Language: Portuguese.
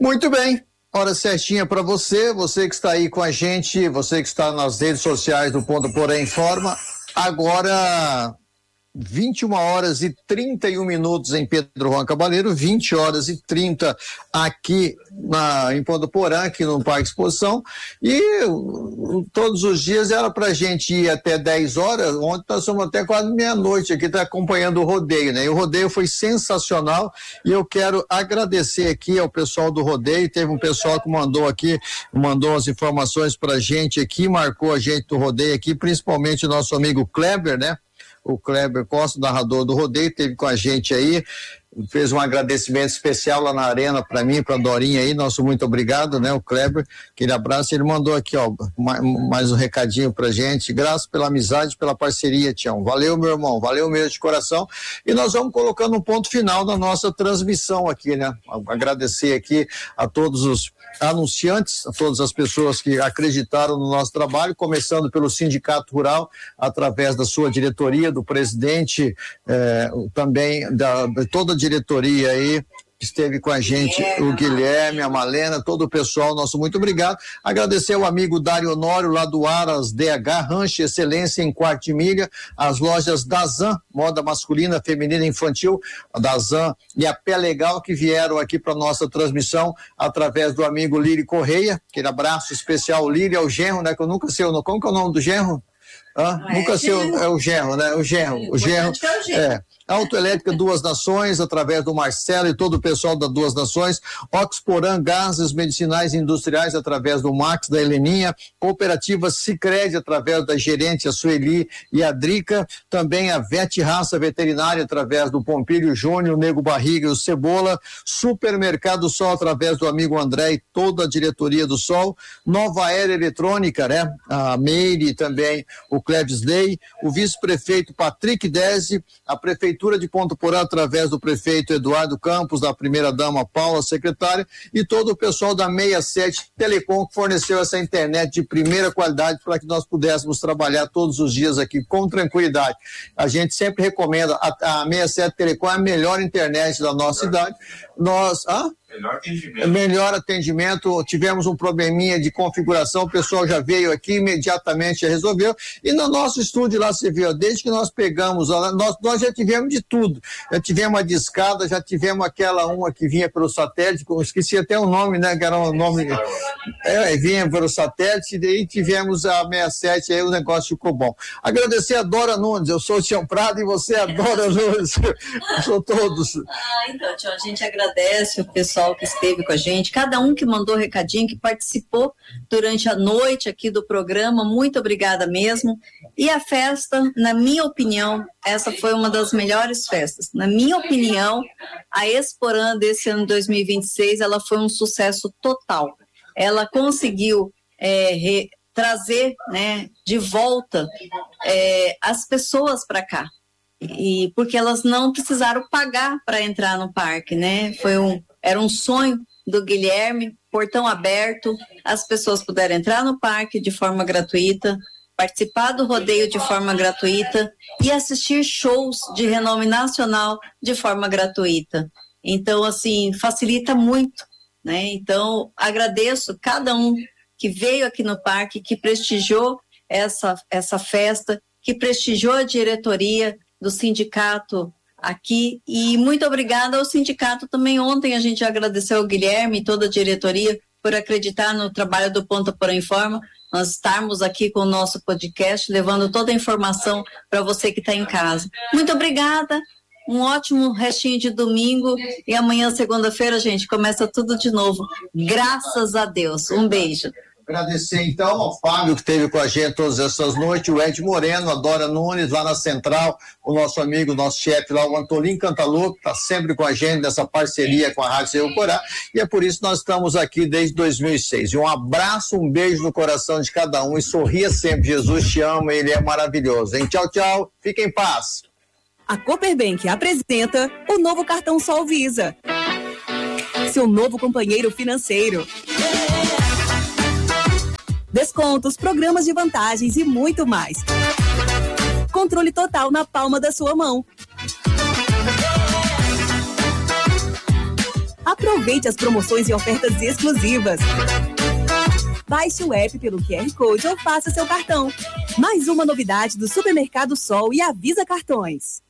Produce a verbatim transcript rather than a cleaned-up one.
Muito bem. Hora certinha para você, você que está aí com a gente, você que está nas redes sociais do Ponto Porã Informa. Agora, vinte e uma horas e trinta e um minutos em Pedro Juan Cabaleiro, vinte horas e trinta aqui na, em Ponto Porã, aqui no Parque Exposição. E todos os dias era para a gente ir até dez horas, ontem nós somos até quase meia-noite aqui, tá acompanhando o rodeio, né? E o rodeio foi sensacional e eu quero agradecer aqui ao pessoal do rodeio. Teve um pessoal que mandou aqui, mandou as informações para a gente aqui, marcou a gente do rodeio aqui, principalmente o nosso amigo Kleber, né? O Kleber Costa, narrador do rodeio, esteve com a gente aí, fez um agradecimento especial lá na arena para mim, para a Dorinha aí, nosso muito obrigado, né, o Kleber, aquele abraço. Ele mandou aqui, ó, mais um recadinho pra gente: graças pela amizade, pela parceria, Tião, valeu, meu irmão, valeu mesmo de coração. E nós vamos colocando um ponto final na nossa transmissão aqui, né, agradecer aqui a todos os anunciantes, a todas as pessoas que acreditaram no nosso trabalho, começando pelo Sindicato Rural, através da sua diretoria, do presidente, eh, também da, de toda a diretoria aí, que esteve com a gente, o Guilherme, a Malena, todo o pessoal, nosso muito obrigado. Agradecer ao amigo Dário Honório, lá do Aras D H, Rancho Excelência em Quarto de Milha, as lojas Dazan, moda masculina, feminina e infantil, a Dazan e a Pé Legal, que vieram aqui para nossa transmissão, através do amigo Lírio Correia, aquele abraço especial. Lírio é o genro, né, que eu nunca sei o nome. Como que é o nome do genro? Ah, é, nunca sei, é o genro, né? O genro, o genro, é o genro. É. Autoelétrica Duas Nações, através do Marcelo e todo o pessoal da Duas Nações. Oxporã Gases Medicinais e Industriais, através do Max, da Heleninha. Cooperativa Sicredi, através da gerente, a Sueli e a Drica. Também a Vet Raça Veterinária, através do Pompílio Júnior, o Nego Barriga e o Cebola. Supermercado Sol, através do amigo André e toda a diretoria do Sol. Nova Era Eletrônica, né? A Meire também, o Cleves Lei. O vice-prefeito Patrick Desi, a prefeitura de Ponto Porã, através do prefeito Eduardo Campos, da primeira-dama Paula, secretária, e todo o pessoal da sessenta e sete Telecom, que forneceu essa internet de primeira qualidade para que nós pudéssemos trabalhar todos os dias aqui com tranquilidade. A gente sempre recomenda, a, a sessenta e sete Telecom é a melhor internet da nossa cidade. Nós... Ah? Melhor atendimento. Melhor atendimento, tivemos um probleminha de configuração, o pessoal já veio aqui, imediatamente já resolveu, e no nosso estúdio lá, você viu, desde que nós pegamos, nós, nós já tivemos de tudo, já tivemos a discada, já tivemos aquela uma que vinha pelo satélite, eu esqueci até o nome, né, que era o nome, é, vinha pelo satélite, e daí tivemos a sessenta e sete, aí o negócio ficou bom. Agradecer a Dora Nunes, eu sou o Tião Prado e você é a Dora Nunes, eu sou todos. Ah, então, Tião, a gente agradece o pessoal que esteve com a gente, cada um que mandou recadinho, que participou durante a noite aqui do programa, muito obrigada mesmo. E a festa, na minha opinião, essa foi uma das melhores festas. Na minha opinião, a Exporã desse ano dois mil e vinte e seis, ela foi um sucesso total. Ela conseguiu é, re, trazer, né, de volta é, as pessoas para cá. E porque elas não precisaram pagar para entrar no parque, né? Foi um, era um sonho do Guilherme, portão aberto, as pessoas puderam entrar no parque de forma gratuita, participar do rodeio de forma gratuita e assistir shows de renome nacional de forma gratuita. Então, assim, facilita muito, né? Então, agradeço cada um que veio aqui no parque, que prestigiou essa, essa festa, que prestigiou a diretoria do sindicato aqui, e muito obrigada ao sindicato também. Ontem a gente agradeceu ao Guilherme e toda a diretoria por acreditar no trabalho do Ponto Porã Informa, nós estarmos aqui com o nosso podcast, levando toda a informação para você que está em casa. Muito obrigada, um ótimo restinho de domingo, e amanhã, segunda-feira, gente, começa tudo de novo, graças a Deus. Um beijo. Agradecer então ao Fábio, que esteve com a gente todas essas noites, o Ed Moreno, a Dora Nunes lá na Central, o nosso amigo, nosso chefe lá, o Antolin Cantalouco, que está sempre com a gente nessa parceria com a Rádio Seu Corá, e é por isso que nós estamos aqui desde dois mil e seis. E um abraço, um beijo no coração de cada um, e sorria sempre, Jesus te ama, ele é maravilhoso, hein? Tchau, tchau, fiquem em paz. A Cooperbank apresenta o novo cartão Sol Visa, seu novo companheiro financeiro. Descontos, programas de vantagens e muito mais. Controle total na palma da sua mão. Aproveite as promoções e ofertas exclusivas. Baixe o app pelo Q R Code ou faça seu cartão. Mais uma novidade do Supermercado Sol e Avisa Cartões.